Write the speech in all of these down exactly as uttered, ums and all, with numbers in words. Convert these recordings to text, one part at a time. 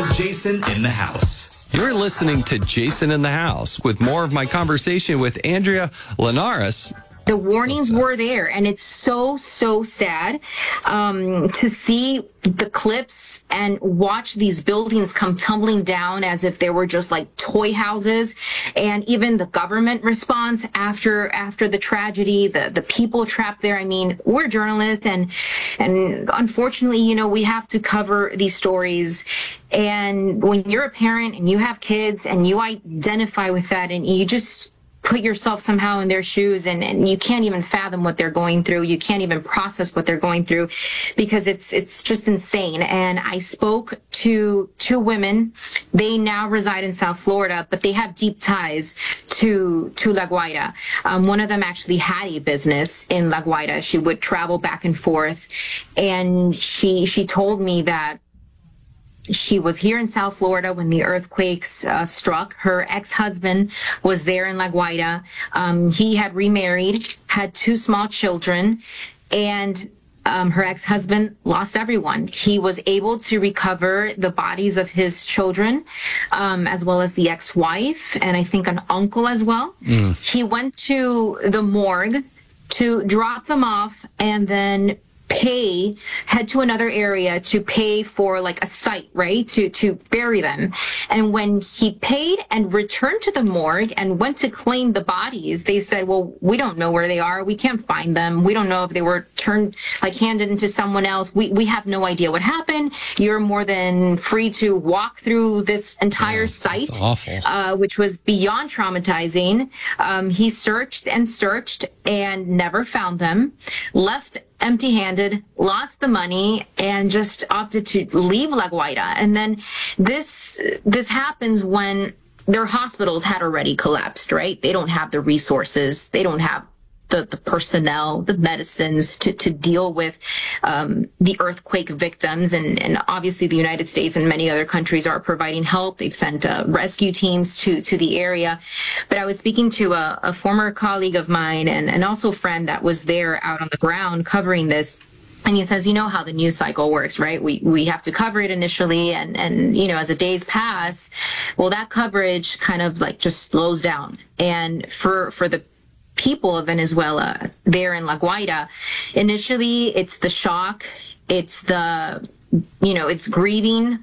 Jason in the House. You're listening to Jason in the House with more of my conversation with Andrea Linares. The warnings so were there, and it's so, so sad um, to see the clips and watch these buildings come tumbling down as if they were just like toy houses. And even the government response after after the tragedy, the, the people trapped there. I mean, we're journalists, and and unfortunately, you know, we have to cover these stories. And when you're a parent and you have kids and you identify with that, and you just put yourself somehow in their shoes, and, and you can't even fathom what they're going through. You can't even process what they're going through, because it's it's just insane. And I spoke to two women. They now reside in South Florida, but they have deep ties to to La Guaira. Um, one of them actually had a business in La Guaira. She would travel back and forth, and she she told me that she was here in South Florida when the earthquakes uh, struck. Her ex-husband was there in La Guaira. Um, he had remarried, had two small children, and um, her ex-husband lost everyone. He was able to recover the bodies of his children, um, as well as the ex-wife, and I think an uncle as well. Mm. He went to the morgue to drop them off, and then pay, head to another area to pay for like a site, right, to to bury them. And when he paid and returned to the morgue and went to claim the bodies, they said, well, we don't know where they are. We can't find them. We don't know if they were turned, like handed into someone else. We we have no idea what happened. You're more than free to walk through this entire oh, site, that's awful. Uh, which was beyond traumatizing. Um, he searched and searched and never found them, left empty-handed, lost the money, and just opted to leave La Guaira. And then this this happens when their hospitals had already collapsed, right? They don't have the resources. They don't have the, the personnel, the medicines to, to deal with um, the earthquake victims. And, and obviously the United States and many other countries are providing help. They've sent uh, rescue teams to, to the area. But I was speaking to a, a former colleague of mine and, and also a friend that was there out on the ground covering this. And he says, you know how the news cycle works, right? We we have to cover it initially, and, and you know, as the days pass, well, that coverage kind of like just slows down. And for for the people of Venezuela there in La Guaira, initially it's the shock, it's the, you know, it's grieving,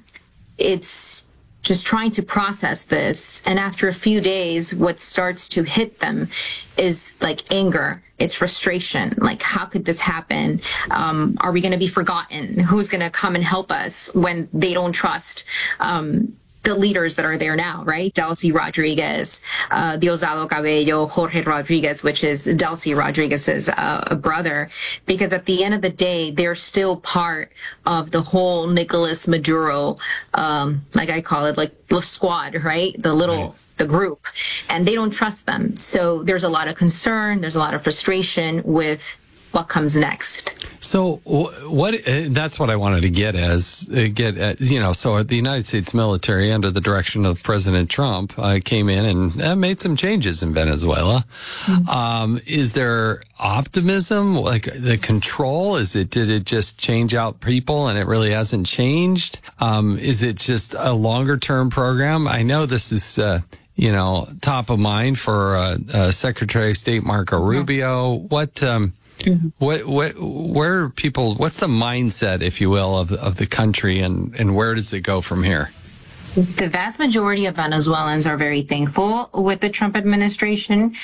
it's just trying to process this. And after a few days, what starts to hit them is like anger. It's frustration. Like, how could this happen? Um, are we going to be forgotten? Who's going to come and help us when they don't trust um, the leaders that are there now, right? Delcy Rodriguez, uh, Diosdado Cabello, Jorge Rodriguez, which is Delcy Rodriguez's uh, brother, because at the end of the day, they're still part of the whole Nicolas Maduro, um, like I call it, like the squad, right? The little, right. the group, and they don't trust them. So there's a lot of concern. There's a lot of frustration with what comes next. So what, uh, that's what I wanted to get as, uh, get at, you know, so the United States military under the direction of President Trump uh, came in and uh, made some changes in Venezuela. Mm-hmm. Um, is there optimism, like the control? Is it, did it just change out people and it really hasn't changed? Um, is it just a longer term program? I know this is, uh, you know, top of mind for uh, uh, Secretary of State Marco Rubio. What, um, Mm-hmm. What, what, where are people, what's the mindset, if you will, of, of the country, and, and where does it go from here? The vast majority of Venezuelans are very thankful with the Trump administration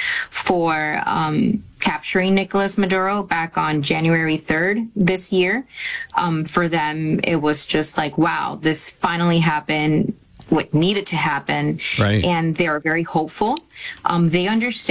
for um, capturing Nicolas Maduro back on January third this year. Um, for them, it was just like, wow, this finally happened, what needed to happen. Right. And they are very hopeful. Um, they understand